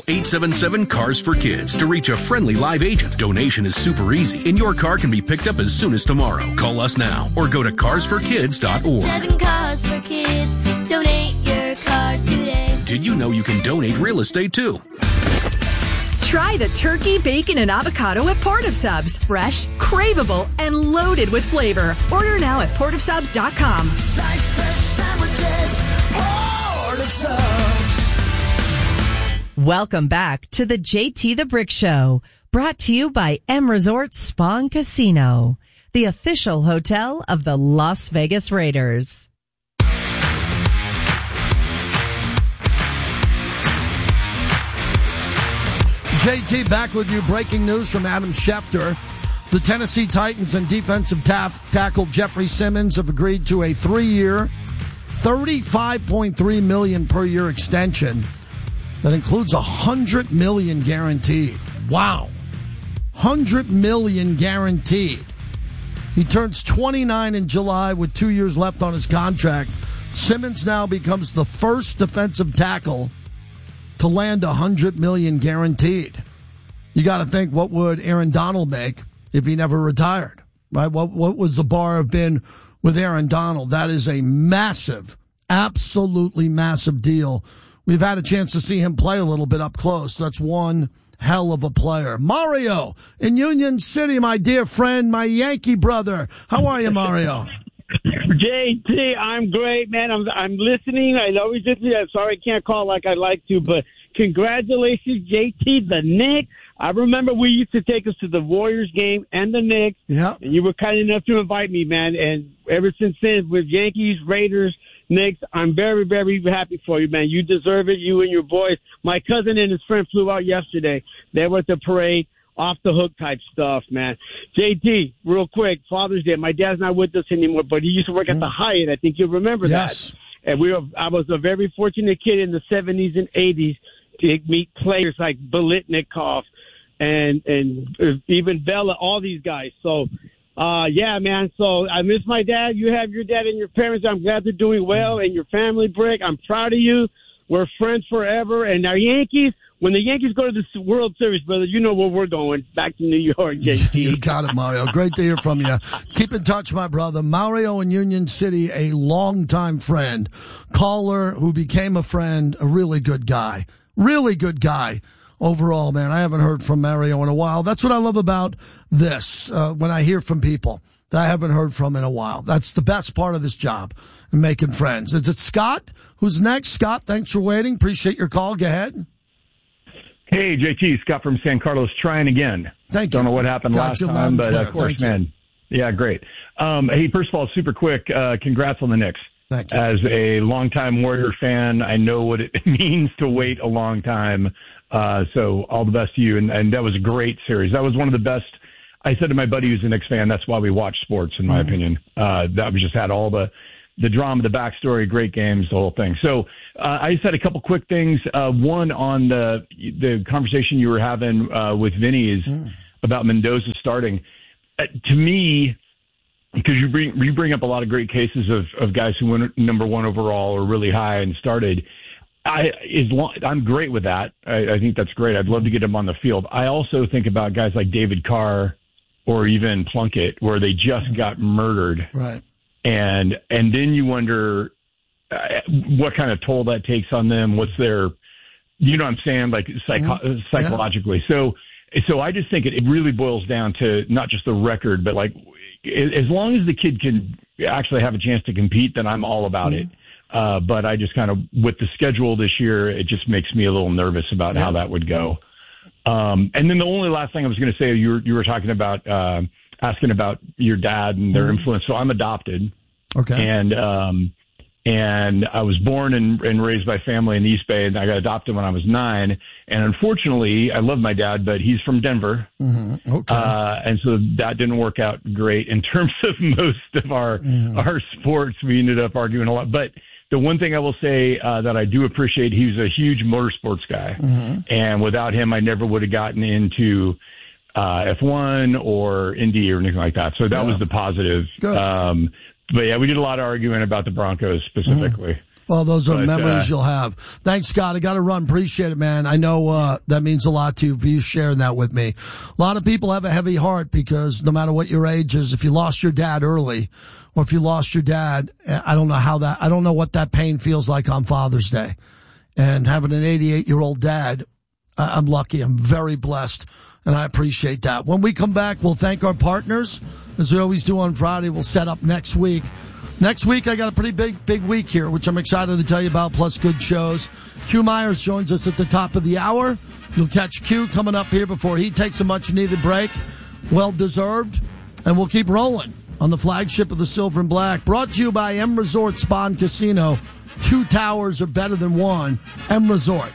877-CARS-FOR-KIDS to reach a friendly live agent. Donation is super easy, and your car can be picked up as soon as tomorrow. Call us now or go to carsforkids.org. 7 Cars for Kids. Donate your car today. Did you know you can donate real estate too? Try the turkey, bacon, and avocado at Port of Subs. Fresh, craveable, and loaded with flavor. Order now at portofsubs.com. Sliced fresh sandwiches, Port of Subs. Welcome back to the JT the Brick Show, brought to you by M Resort Spa and Casino, the official hotel of the Las Vegas Raiders. JT back with you. Breaking news from Adam Schefter. The Tennessee Titans and defensive tackle Jeffrey Simmons have agreed to a 3-year, $35.3 million per year extension that includes $100 million guaranteed. Wow. $100 million guaranteed. He turns 29 in July with 2 years left on his contract. Simmons now becomes the first defensive tackle to land $100 million guaranteed. You got to think, what would Aaron Donald make if he never retired? Right? What would the bar have been with Aaron Donald? That is a massive, absolutely massive deal. We've had a chance to see him play a little bit up close. That's one hell of a player. Mario in Union City, my dear friend, my Yankee brother. How are you, Mario? JT, I'm great, man. I'm listening. I always listen. I'm sorry I can't call like I'd like to, but congratulations, JT, the Knicks. I remember we used to take us to the Warriors game and the Knicks. Yeah. And you were kind enough to invite me, man. And ever since then, with Yankees, Raiders, Knicks, I'm very, very happy for you, man. You deserve it, you and your boys. My cousin and his friend flew out yesterday. They were at the parade. Off the hook type stuff, man. JT, real quick, Father's Day. My dad's not with us anymore, but he used to work at the Hyatt. I think you'll remember that. And I was a very fortunate kid in the 70s and 80s to meet players like Biletnikoff and even Bella, all these guys. So, yeah, man. So I miss my dad. You have your dad and your parents. I'm glad they're doing well, and your family, Brick. I'm proud of you. We're friends forever. And our Yankees, when the Yankees go to the World Series, brother, you know where we're going. Back to New York, JT. You got it, Mario. Great to hear from you. Keep in touch, my brother. Mario in Union City, a longtime friend, caller who became a friend, a really good guy. Really good guy overall, man. I haven't heard from Mario in a while. That's what I love about this, when I hear from people that I haven't heard from in a while. That's the best part of this job, making friends. Is it Scott? Who's next? Scott, thanks for waiting. Appreciate your call. Go ahead. Hey, JT, Scott from San Carlos, trying again. Thank you. Don't know what happened last time, but of course, man. Yeah, great. Hey, first of all, super quick, congrats on the Knicks. Thank you. As a longtime Warrior fan, I know what it means to wait a long time. So all the best to you. And that was a great series. That was one of the best. I said to my buddy who's a Knicks fan, that's why we watch sports, in my opinion. That we just had all the drama, the backstory, great games, the whole thing. So I just had a couple quick things. One on the conversation you were having with Vinny is about Mendoza starting. To me, because you bring up a lot of great cases of guys who went number one overall or really high and started. I'm great with that. I think that's great. I'd love to get him on the field. I also think about guys like David Carr or even Plunkett, where they just got murdered. Right. And then you wonder what kind of toll that takes on them. What's their, you know what I'm saying, like psychologically. Yeah. So I just think it really boils down to not just the record, but like as long as the kid can actually have a chance to compete, then I'm all about it. But I just kind of, with the schedule this year, it just makes me a little nervous about how that would go. And then the only last thing I was going to say, you were talking about, asking about your dad and their influence. So I'm adopted. Okay. And I was born and raised by family in the East Bay, and I got adopted when I was 9. And unfortunately, I love my dad, but he's from Denver. Okay. And so that didn't work out great in terms of most of our sports. We ended up arguing a lot. But the one thing I will say that I do appreciate, he was a huge motorsports guy. And without him, I never would have gotten into F1 or Indy or anything like that. So that was the positive. But yeah, we did a lot of arguing about the Broncos specifically. Well, those are memories you'll have. Thanks, Scott. I got to run. Appreciate it, man. I know that means a lot to you for you sharing that with me. A lot of people have a heavy heart because no matter what your age is, if you lost your dad early or if you lost your dad, I don't know what that pain feels like on Father's Day. And having an 88-year-old dad, I'm lucky. I'm very blessed, and I appreciate that. When we come back, we'll thank our partners, as we always do on Friday. We'll set up next week. Next week, I got a pretty big week here, which I'm excited to tell you about, plus good shows. Q Myers joins us at the top of the hour. You'll catch Q coming up here before he takes a much-needed break. Well-deserved. And we'll keep rolling on the flagship of the Silver and Black. Brought to you by M Resort Spa and Casino. 2 towers are better than one. M Resort.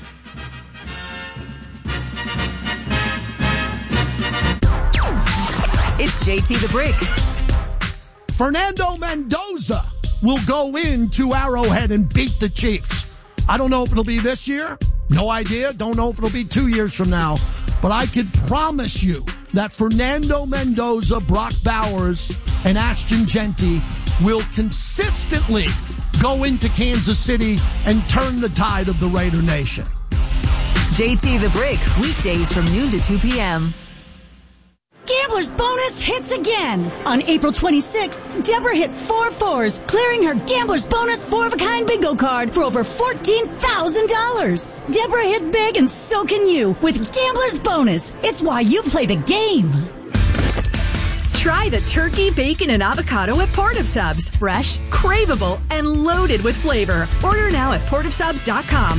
It's JT the Brick. Fernando Mendoza will go into Arrowhead and beat the Chiefs. I don't know if it'll be this year. No idea. Don't know if it'll be 2 years from now. But I could promise you that Fernando Mendoza, Brock Bowers, and Ashton Genty will consistently go into Kansas City and turn the tide of the Raider Nation. JT the Brick, weekdays from noon to 2 p.m. Gambler's Bonus hits again. On April 26th, Deborah hit 4 fours, clearing her Gambler's Bonus 4-of-a-kind bingo card for over $14,000. Deborah hit big and so can you with Gambler's Bonus. It's why you play the game. Try the turkey, bacon, and avocado at Port of Subs. Fresh, craveable, and loaded with flavor. Order now at portofsubs.com.